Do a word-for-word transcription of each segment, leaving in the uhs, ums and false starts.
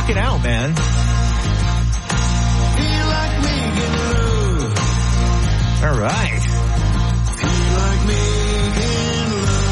rock it out, man. Feel like making love. All right. Feel like making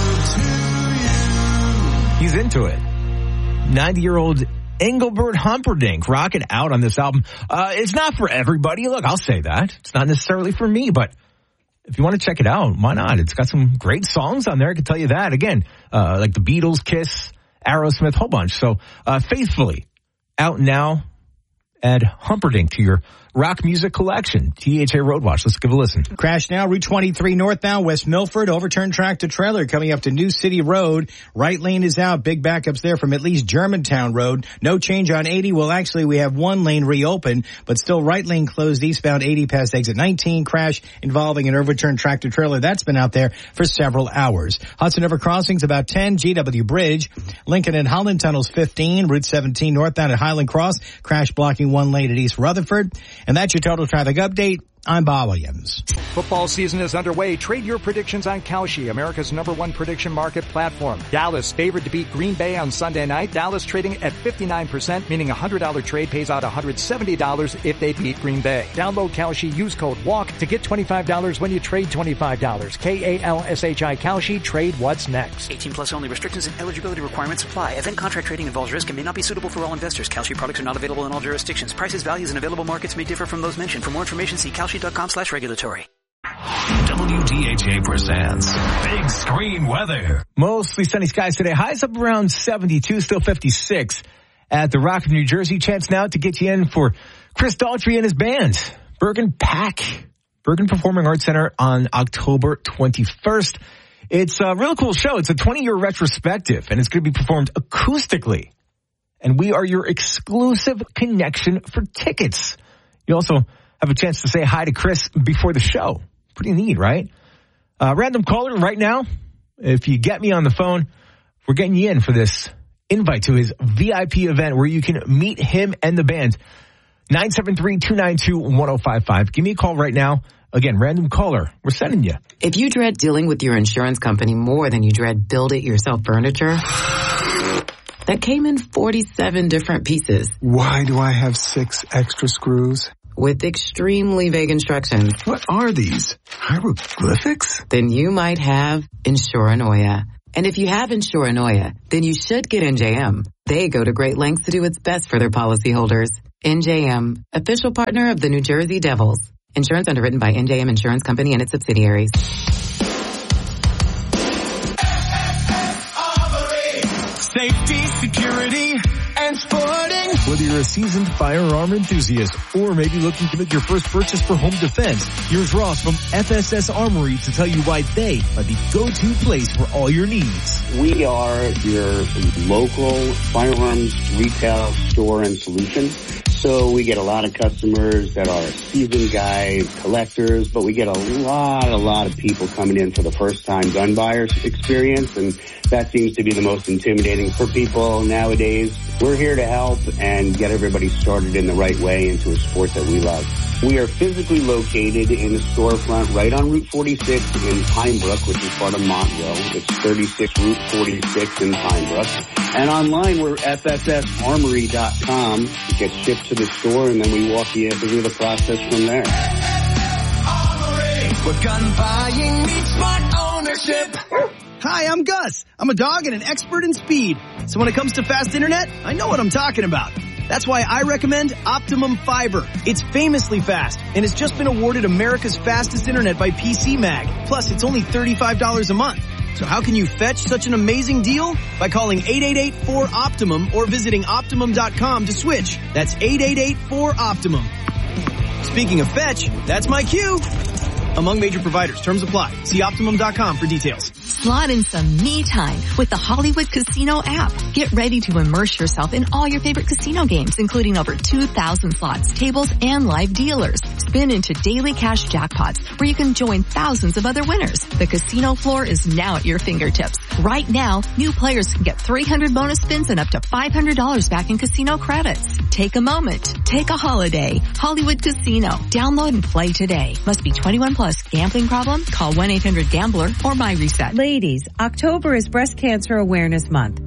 love to you. He's into it. ninety-year-old Engelbert Humperdinck rocking out on this album. Uh, it's not for everybody. Look, I'll say that. It's not necessarily for me, but if you want to check it out, why not? It's got some great songs on there. I can tell you that. Again, uh, like the Beatles, Kiss, Aerosmith, whole bunch. So, uh, Faithfully, out now. Add Humperdinck to your rock music collection. T H A Road Watch. Let's give a listen. Crash now, Route twenty-three northbound, West Milford, overturned tractor trailer coming up to New City Road. Right lane is out. Big backups there from at least Germantown Road. No change on eighty. Well, actually, we have one lane reopened, but still right lane closed eastbound eighty past exit nineteen. Crash involving an overturned tractor trailer. That's been out there for several hours. Hudson River Crossings about ten. G W Bridge. Lincoln and Holland Tunnels fifteen. Route seventeen northbound at Highland Cross. Crash blocking one lane at East Rutherford. And that's your total traffic update. I'm Bob Williams. Football season is underway. Trade your predictions on Kalshi, America's number one prediction market platform. Dallas favored to beat Green Bay on Sunday night. Dallas trading at fifty-nine percent, meaning a one hundred dollars trade pays out one hundred seventy dollars if they beat Green Bay. Download Kalshi, use code WALK to get twenty-five dollars when you trade twenty-five dollars. K A L S H I Kalshi, trade what's next. eighteen plus only. Restrictions and eligibility requirements apply. Event contract trading involves risk and may not be suitable for all investors. Kalshi products are not available in all jurisdictions. Prices, values, and available markets may differ from those mentioned. For more information, see kalshi dot com slash regulatory. W T H A presents Big Screen Weather. Mostly sunny skies today. Highs up around seventy-two, still fifty-six at the Rock of New Jersey. Chance now to get you in for Chris Daughtry and his band, Bergen Pack, Bergen Performing Arts Center on October twenty-first. It's a really cool show. It's a twenty-year retrospective, and it's going to be performed acoustically. And we are your exclusive connection for tickets. You also have a chance to say hi to Chris before the show. Pretty neat, right? Uh, random caller right now. If you get me on the phone, we're getting you in for this invite to his V I P event where you can meet him and the band. nine seven three, two nine two, one oh five five. Give me a call right now. Again, random caller. We're sending you. If you dread dealing with your insurance company more than you dread build-it-yourself furniture, that came in forty-seven different pieces. Why do I have six extra screws? With extremely vague instructions. What are these? Hieroglyphics? Then you might have Insuranoia. And if you have Insuranoia, then you should get N J M. They go to great lengths to do what's best for their policyholders. N J M, official partner of the New Jersey Devils. Insurance underwritten by N J M Insurance Company and its subsidiaries. Safety, security, and sporting. Whether you're a seasoned firearm enthusiast or maybe looking to make your first purchase for home defense, here's Ross from F S S Armory to tell you why they are the go-to place for all your needs. We are your local firearms retail store and solution. So we get a lot of customers that are seasoned guys, collectors, but we get a lot, a lot of people coming in for the first time gun buyers experience, and that seems to be the most intimidating for people nowadays. We're here to help and get everybody started in the right way into a sport that we love. We are physically located in the storefront right on Route forty-six in Pinebrook, which is part of Montville. It's thirty-six Route forty-six in Pinebrook. And online, we're F S S armory dot com. It gets shipped to the store, and then we walk you through the process from there. Armory, where gun buying meets smart ownership. Hi, I'm Gus. I'm a dog and an expert in speed. So when it comes to fast internet, I know what I'm talking about. That's why I recommend Optimum Fiber. It's famously fast, and it's just been awarded America's fastest internet by P C Mag. Plus, it's only thirty-five dollars a month. So how can you fetch such an amazing deal? By calling eight eight eight, four, OPTIMUM or visiting optimum dot com to switch. That's eight eight eight, four, OPTIMUM. Speaking of fetch, that's my cue. Among major providers, terms apply. See optimum dot com for details. Slot in some me time with the Hollywood Casino app. Get ready to immerse yourself in all your favorite casino games, including over two thousand slots, tables, and live dealers. Spin into daily cash jackpots where you can join thousands of other winners. The casino floor is now at your fingertips. Right now, new players can get three hundred bonus spins and up to five hundred dollars back in casino credits. Take a moment. Take a holiday. Hollywood Casino. Download and play today. Must be twenty-one plus. Gambling problem? Call one eight hundred gambler or My Reset. Ladies, October is Breast Cancer Awareness Month.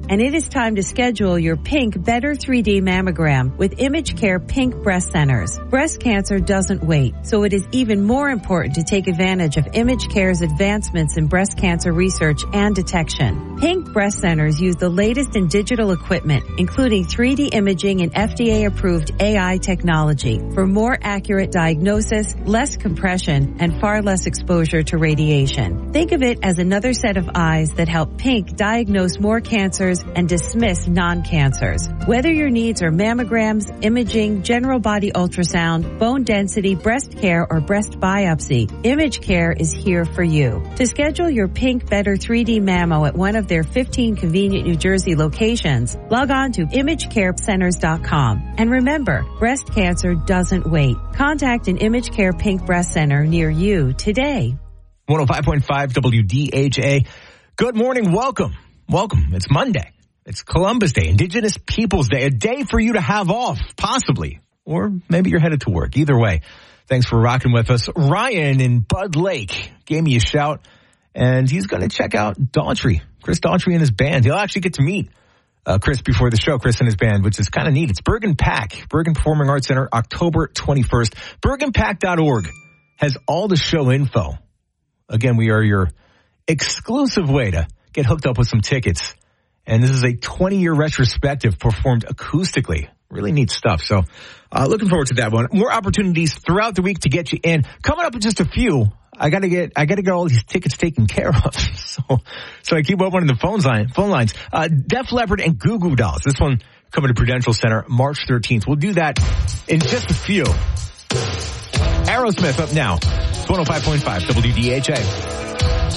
and it is time to schedule your Pink Better three D mammogram with ImageCare Pink Breast Centers. Breast cancer doesn't wait, so it is even more important to take advantage of ImageCare's advancements in breast cancer research and detection. Pink Breast Centers use the latest in digital equipment, including three D imaging and F D A-approved A I technology for more accurate diagnosis, less compression, and far less exposure to radiation. Think of it as another set of eyes that help Pink diagnose more cancers and dismiss non-cancers. Whether your needs are mammograms, imaging, general body ultrasound, bone density, breast care, or breast biopsy, ImageCare is here for you. To schedule your Pink Better three D mammo at one of their fifteen convenient New Jersey locations, log on to image care centers dot com. And remember, breast cancer doesn't wait. Contact an ImageCare Pink Breast Center near you today. one oh five point five W D H A. Good morning. Welcome. Welcome. It's Monday. It's Columbus Day, Indigenous Peoples Day, a day for you to have off, possibly. Or maybe you're headed to work. Either way, thanks for rocking with us. Ryan in Bud Lake gave me a shout, and he's going to check out Daughtry, Chris Daughtry and his band. He'll actually get to meet uh, Chris before the show, Chris and his band, which is kind of neat. It's Bergen Pack, Bergen Performing Arts Center, October twenty-first. bergen pack dot org has all the show info. Again, we are your exclusive way to get hooked up with some tickets. And this is a twenty-year retrospective performed acoustically. Really neat stuff. So uh, looking forward to that one. More opportunities throughout the week to get you in. Coming up in just a few, I gotta get I gotta get all these tickets taken care of. So so I keep opening the phone line phone lines. Uh, Def Leppard and Goo Goo Dolls. This one coming to Prudential Center March thirteenth. We'll do that in just a few. Aerosmith up now. one oh five point five W D H A.